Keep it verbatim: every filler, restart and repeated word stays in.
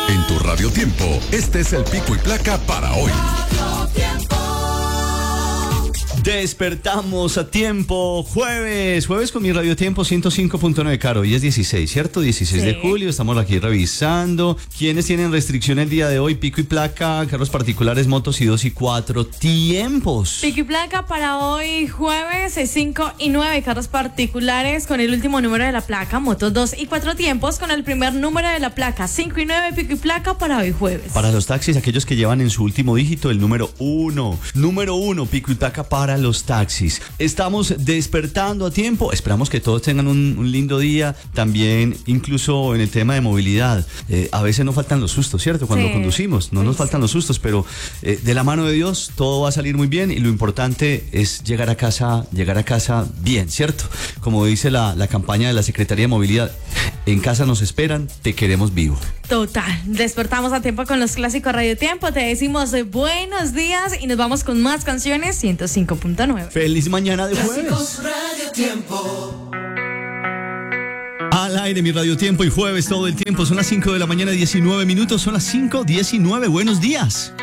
En tu Radio Tiempo, este es el pico y placa para hoy. Despertamos a tiempo, jueves, jueves con mi Radio Tiempo ciento cinco punto nueve, Caro, hoy es dieciséis, ¿cierto? dieciséis sí. de julio, estamos aquí revisando. ¿Quiénes tienen restricción el día de hoy? Pico y placa, carros particulares, motos y dos y cuatro tiempos. Pico y placa para hoy, jueves, cinco y nueve, carros particulares con el último número de la placa, motos dos y cuatro tiempos con el primer número de la placa, cinco y nueve, pico y placa para hoy jueves. Para los taxis, aquellos que llevan en su último dígito el número uno, número uno, pico y placa para los taxis. Estamos despertando a tiempo, esperamos que todos tengan un, un lindo día, también incluso en el tema de movilidad, eh, a veces nos faltan los sustos, ¿cierto? Cuando sí. conducimos, no nos faltan los sustos, pero eh, de la mano de Dios todo va a salir muy bien y lo importante es llegar a casa, llegar a casa bien, ¿cierto? Como dice la, la campaña de la Secretaría de Movilidad, en casa nos esperan, te queremos vivo. Total, despertamos a tiempo con los clásicos Radio Tiempo, te decimos buenos días y nos vamos con más canciones ciento cinco punto nueve. Feliz mañana de jueves. Clásicos Radio Tiempo. Al aire mi Radio Tiempo y jueves todo el tiempo, son las cinco de la mañana, diecinueve minutos, son las cinco diecinueve, buenos días.